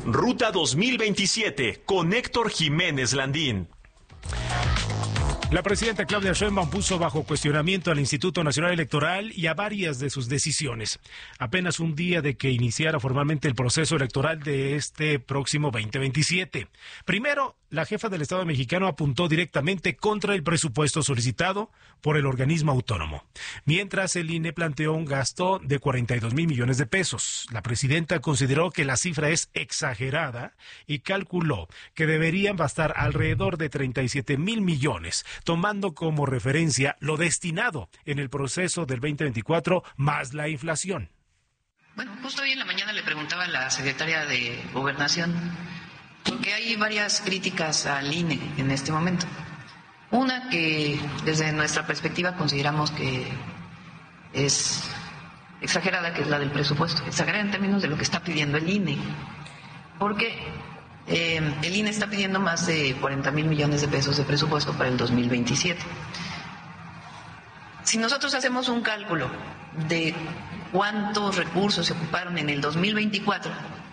Ruta 2027 con Héctor Jiménez Landín. La presidenta Claudia Sheinbaum puso bajo cuestionamiento al Instituto Nacional Electoral y a varias de sus decisiones. Apenas un día de que iniciara formalmente el proceso electoral de este próximo 2027. Primero, la jefa del Estado mexicano apuntó directamente contra el presupuesto solicitado por el organismo autónomo. Mientras el INE planteó un gasto de 42,000 millones de pesos. La presidenta consideró que la cifra es exagerada y calculó que deberían bastar alrededor de 37,000 millones, tomando como referencia lo destinado en el proceso del 2024 más la inflación. Bueno, justo hoy en la mañana le preguntaba a la secretaria de Gobernación, porque hay varias críticas al INE en este momento. Una que desde nuestra perspectiva consideramos que es exagerada, que es la del presupuesto. Exagerada en términos de lo que está pidiendo el INE, porque el INE está pidiendo más de 40,000 millones de pesos de presupuesto para el 2027. Si nosotros hacemos un cálculo de cuántos recursos se ocuparon en el 2024,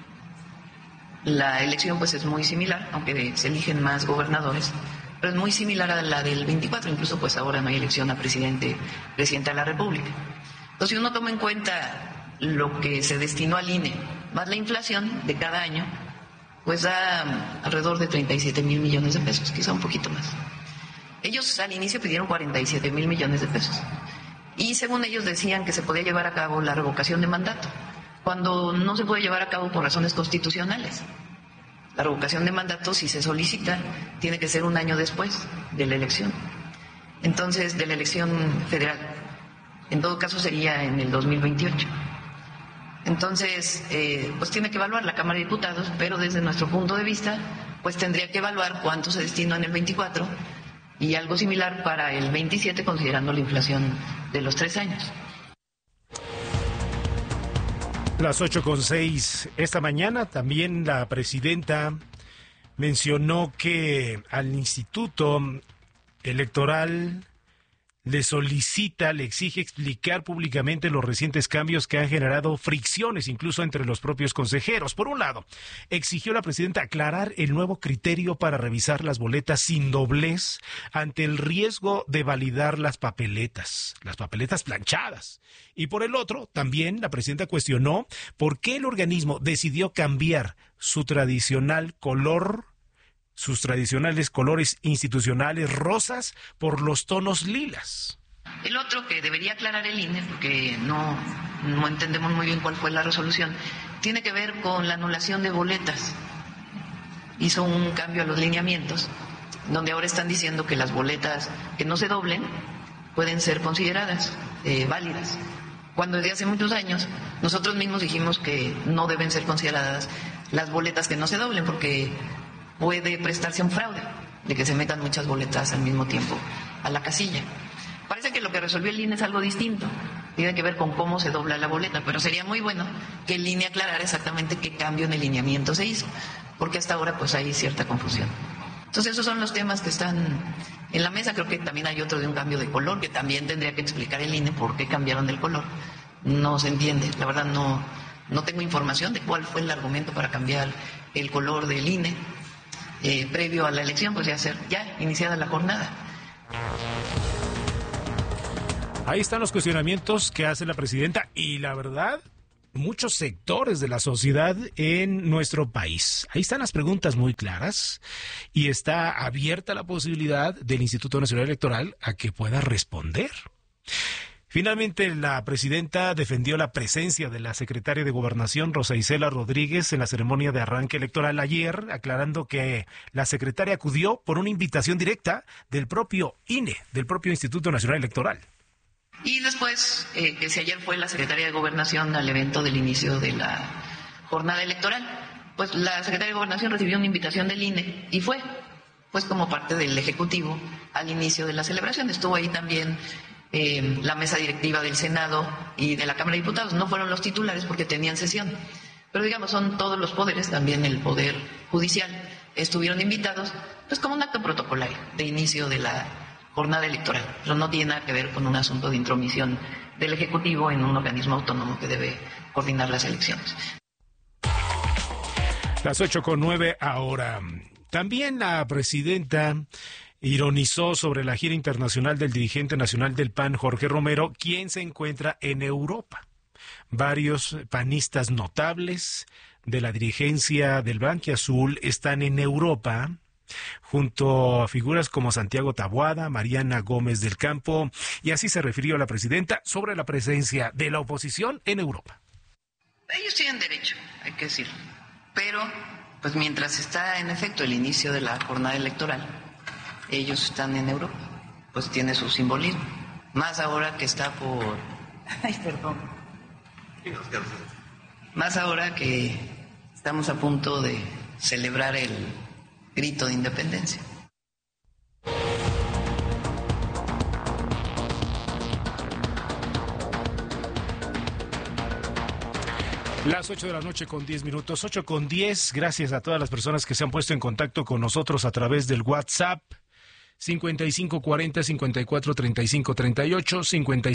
la elección pues es muy similar, aunque se eligen más gobernadores, pero es muy similar a la del 24, incluso pues ahora no hay elección a presidenta de la República. Entonces, si uno toma en cuenta lo que se destinó al INE, más la inflación de cada año, pues da alrededor de 37,000 millones de pesos, quizá un poquito más. Ellos al inicio pidieron 47,000 millones de pesos. Y según ellos decían que se podía llevar a cabo la revocación de mandato, cuando no se puede llevar a cabo por razones constitucionales. La revocación de mandato, si se solicita, tiene que ser un año después de la elección. Entonces, de la elección federal. En todo caso sería en el 2028. Entonces, pues tiene que evaluar la Cámara de Diputados, pero desde nuestro punto de vista, pues tendría que evaluar cuánto se destinó en el 24 y algo similar para el 27, considerando la inflación de los 3 años. Las 8:06. Esta mañana también la presidenta mencionó que al Instituto Electoral le exige explicar públicamente los recientes cambios que han generado fricciones incluso entre los propios consejeros. Por un lado, exigió la presidenta aclarar el nuevo criterio para revisar las boletas sin doblez ante el riesgo de validar las papeletas planchadas. Y por el otro, también la presidenta cuestionó por qué el organismo decidió cambiar sus tradicionales colores institucionales rosas por los tonos lilas. El otro que debería aclarar el INE, porque no entendemos muy bien cuál fue la resolución, tiene que ver con la anulación de boletas. Hizo un cambio a los lineamientos, donde ahora están diciendo que las boletas que no se doblen pueden ser consideradas válidas. Cuando desde hace muchos años nosotros mismos dijimos que no deben ser consideradas las boletas que no se doblen, porque puede prestarse a un fraude, de que se metan muchas boletas al mismo tiempo a la casilla. Parece que lo que resolvió el INE es algo distinto, tiene que ver con cómo se dobla la boleta, pero sería muy bueno que el INE aclarara exactamente qué cambio en el lineamiento se hizo, porque hasta ahora pues hay cierta confusión. Entonces esos son los temas que están en la mesa. Creo que también hay otro de un cambio de color, que también tendría que explicar el INE por qué cambiaron el color. No se entiende, la verdad no tengo información de cuál fue el argumento para cambiar el color del INE. Previo a la elección, pues ya iniciada la jornada. Ahí están los cuestionamientos que hace la presidenta y la verdad, muchos sectores de la sociedad en nuestro país. Ahí están las preguntas muy claras y está abierta la posibilidad del Instituto Nacional Electoral a que pueda responder. Finalmente, la presidenta defendió la presencia de la secretaria de Gobernación, Rosa Isela Rodríguez, en la ceremonia de arranque electoral ayer, aclarando que la secretaria acudió por una invitación directa del propio INE, del propio Instituto Nacional Electoral. Y después, que si ayer fue la secretaria de Gobernación al evento del inicio de la jornada electoral, pues la secretaria de Gobernación recibió una invitación del INE y fue, pues como parte del Ejecutivo al inicio de la celebración. Estuvo ahí también la mesa directiva del Senado y de la Cámara de Diputados. No fueron los titulares porque tenían sesión, pero digamos son todos los poderes, también el Poder Judicial, estuvieron invitados, pues como un acto protocolario de inicio de la jornada electoral, pero no tiene nada que ver con un asunto de intromisión del Ejecutivo en un organismo autónomo que debe coordinar las elecciones. Las 8:09 ahora. También la presidenta ironizó sobre la gira internacional del dirigente nacional del PAN, Jorge Romero, quien se encuentra en Europa. Varios panistas notables de la dirigencia del Blanquiazul están en Europa, junto a figuras como Santiago Taboada, Mariana Gómez del Campo, y así se refirió la presidenta sobre la presencia de la oposición en Europa. Ellos tienen derecho, hay que decirlo, pero pues mientras está en efecto el inicio de la jornada electoral, ellos están en Europa, pues tiene su simbolismo, más ahora que está por... Ay, perdón. Más ahora que estamos a punto de celebrar el grito de independencia. Las 8:10 p.m, 8:10. Gracias a todas las personas que se han puesto en contacto con nosotros a través del WhatsApp. 5540-543538,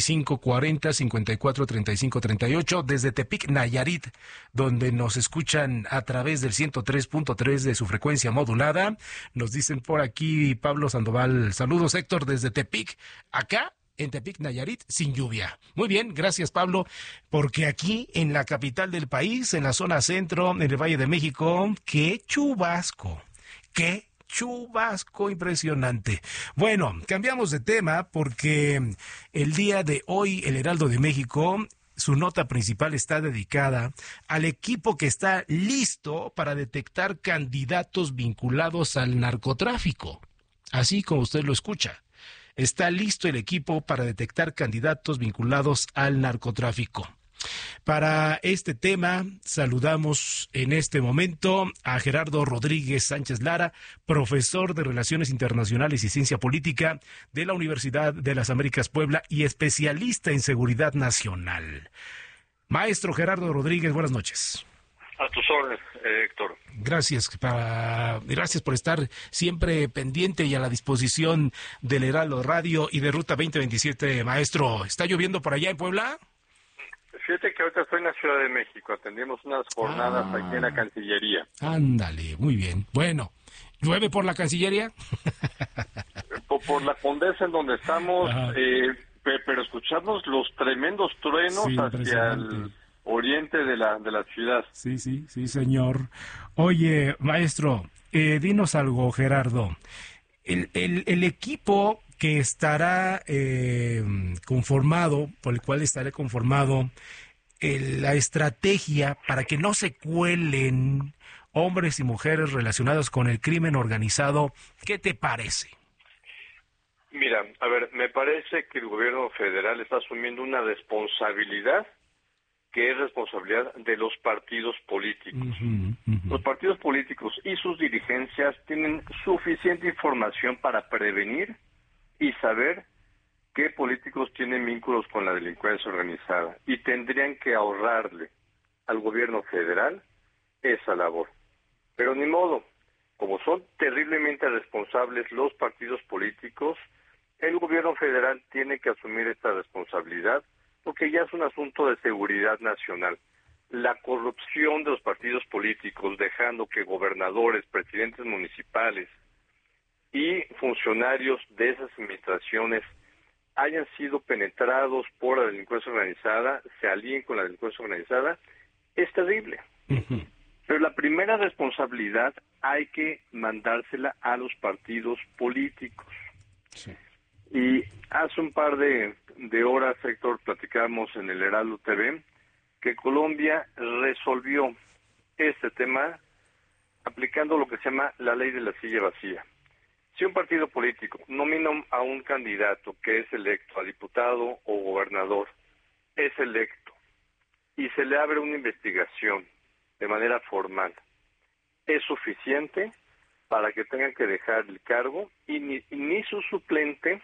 5540-543538, desde Tepic, Nayarit, donde nos escuchan a través del 103.3 de su frecuencia modulada. Nos dicen por aquí Pablo Sandoval, saludos Héctor desde Tepic, acá en Tepic, Nayarit, sin lluvia. Muy bien, gracias Pablo, porque aquí en la capital del país, en la zona centro, en el Valle de México, qué chubasco, qué chubasco impresionante. Bueno, cambiamos de tema porque el día de hoy el Heraldo de México, su nota principal está dedicada al equipo que está listo para detectar candidatos vinculados al narcotráfico. Así como usted lo escucha, está listo el equipo para detectar candidatos vinculados al narcotráfico. Para este tema, saludamos en este momento a Gerardo Rodríguez Sánchez Lara, profesor de Relaciones Internacionales y Ciencia Política de la Universidad de las Américas Puebla y especialista en seguridad nacional. Maestro Gerardo Rodríguez, buenas noches. A tus órdenes, Héctor. Gracias por estar siempre pendiente y a la disposición del Heraldo Radio y de Ruta 2027, maestro. ¿Está lloviendo por allá en Puebla? Fíjate que ahorita estoy en la Ciudad de México, atendimos unas jornadas aquí en la Cancillería. Ándale, muy bien. Bueno, ¿llueve por la Cancillería? Por la Condesa en donde estamos, pero escuchamos los tremendos truenos hacia el oriente de la ciudad. Sí, señor. Oye, maestro, dinos algo, Gerardo. El equipo que estará conformado, por el cual estará conformado la estrategia para que no se cuelen hombres y mujeres relacionados con el crimen organizado, ¿qué te parece? Mira, a ver, me parece que el gobierno federal está asumiendo una responsabilidad que es responsabilidad de los partidos políticos. Los partidos políticos y sus dirigencias tienen suficiente información para prevenir y saber qué políticos tienen vínculos con la delincuencia organizada y tendrían que ahorrarle al gobierno federal esa labor. Pero ni modo, como son terriblemente responsables los partidos políticos, el gobierno federal tiene que asumir esta responsabilidad porque ya es un asunto de seguridad nacional. La corrupción de los partidos políticos, dejando que gobernadores, presidentes municipales y funcionarios de esas administraciones hayan sido penetrados por la delincuencia organizada, se alíen con la delincuencia organizada, es terrible. Pero la primera responsabilidad hay que mandársela a los partidos políticos. Sí. Y hace un par de horas, Héctor, platicamos en el Heraldo TV que Colombia resolvió este tema aplicando lo que se llama la ley de la silla vacía. Si un partido político nomina a un candidato que es electo a diputado o gobernador, es electo, y se le abre una investigación de manera formal, es suficiente para que tengan que dejar el cargo y ni su suplente,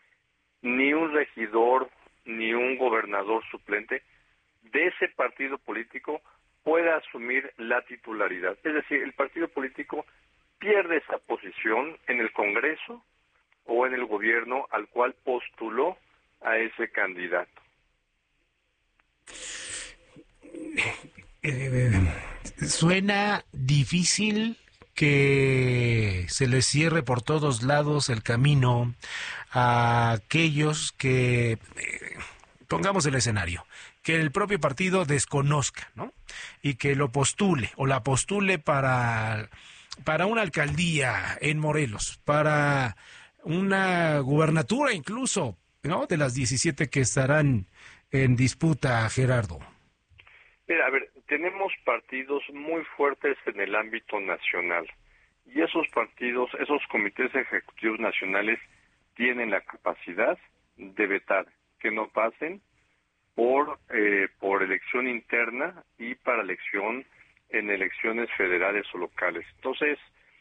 ni un regidor, ni un gobernador suplente de ese partido político pueda asumir la titularidad. Es decir, el partido político pierde esa posición en el Congreso o en el gobierno al cual postuló a ese candidato. Suena difícil que se les cierre por todos lados el camino a aquellos que, pongamos el escenario, que el propio partido desconozca, ¿no? Y que lo postule o la postule para una alcaldía en Morelos, para una gubernatura incluso, ¿no? De las 17 que estarán en disputa, Gerardo. Mira, a ver, tenemos partidos muy fuertes en el ámbito nacional y esos partidos, esos comités ejecutivos nacionales tienen la capacidad de vetar que no pasen por elección interna y para elección en elecciones federales o locales. Entonces,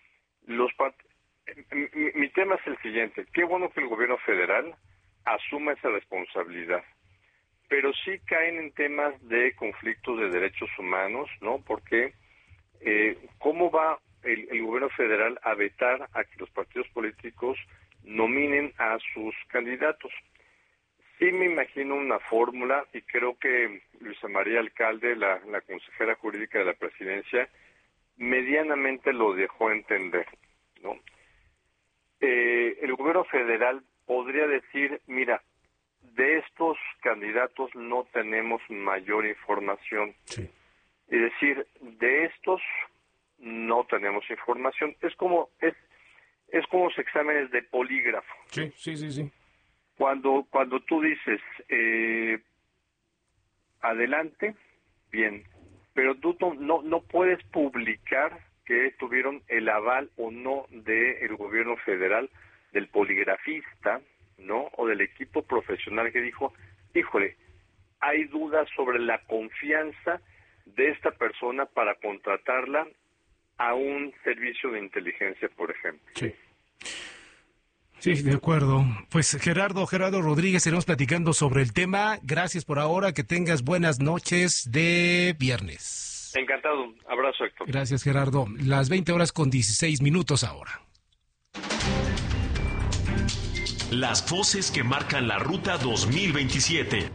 mi tema es el siguiente: qué bueno que el gobierno federal asuma esa responsabilidad, pero sí caen en temas de conflictos de derechos humanos, ¿no? Porque ¿cómo va el gobierno federal a vetar a que los partidos políticos nominen a sus candidatos? Sí me imagino una fórmula, y creo que Luisa María Alcalde, la consejera jurídica de la presidencia, medianamente lo dejó entender, ¿no? El gobierno federal podría decir, mira, de estos candidatos no tenemos mayor información. Sí. Es decir, de estos no tenemos información. Es como los exámenes de polígrafo. Sí. Cuando tú dices adelante, bien, pero tú no puedes publicar que tuvieron el aval o no del gobierno federal, del poligrafista, ¿no? O del equipo profesional que dijo, híjole, hay dudas sobre la confianza de esta persona para contratarla a un servicio de inteligencia, por ejemplo. Sí, de acuerdo. Pues Gerardo Rodríguez, estaremos platicando sobre el tema. Gracias por ahora, que tengas buenas noches de viernes. Encantado. Abrazo, Héctor. Gracias, Gerardo. Las 20:16 ahora. Las voces que marcan la ruta 2027.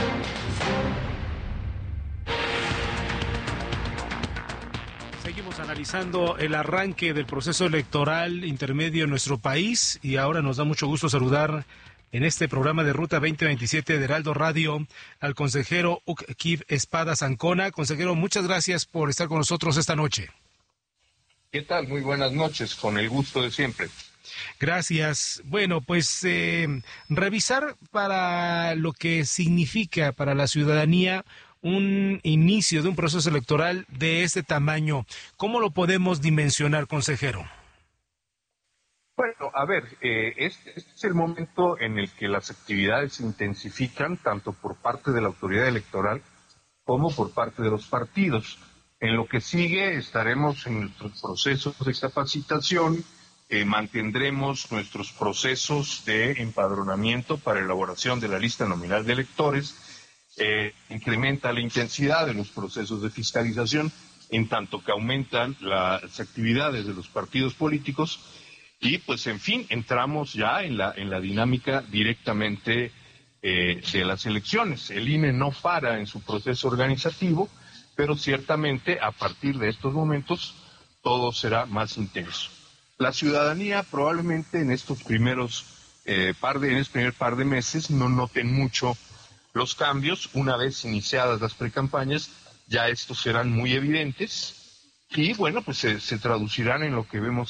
Seguimos analizando el arranque del proceso electoral intermedio en nuestro país y ahora nos da mucho gusto saludar en este programa de Ruta 2027 de Heraldo Radio al consejero Ucquiv Espadas Ancona. Consejero, muchas gracias por estar con nosotros esta noche. ¿Qué tal? Muy buenas noches, con el gusto de siempre. Gracias. Bueno, pues revisar para lo que significa para la ciudadanía un inicio de un proceso electoral de este tamaño. ¿Cómo lo podemos dimensionar, consejero? Bueno, a ver, este es el momento en el que las actividades se intensifican tanto por parte de la autoridad electoral como por parte de los partidos. En lo que sigue estaremos en nuestros procesos de capacitación, mantendremos nuestros procesos de empadronamiento para elaboración de la lista nominal de electores, incrementa la intensidad de los procesos de fiscalización en tanto que aumentan las actividades de los partidos políticos y pues en fin entramos ya en la dinámica directamente de las elecciones. El INE no para en su proceso organizativo, pero ciertamente a partir de estos momentos todo será más intenso. La ciudadanía probablemente en estos primeros primer par de meses no noten mucho los cambios. Una vez iniciadas las precampañas, ya estos serán muy evidentes y bueno, pues se traducirán en lo que vemos